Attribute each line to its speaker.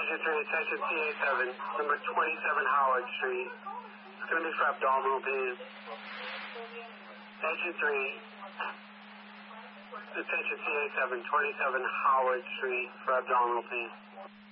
Speaker 1: Patient 3, Section CA7, number 27 Howard Street. It's going to be for abdominal pain. Patient 3, Attention CA7, 27 Howard Street for abdominal pain.